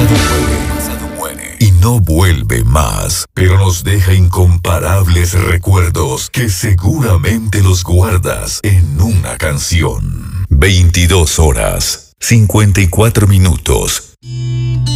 Y no vuelve más, pero nos deja incomparables recuerdos que seguramente los guardas en una canción. 22 horas, 54 minutos.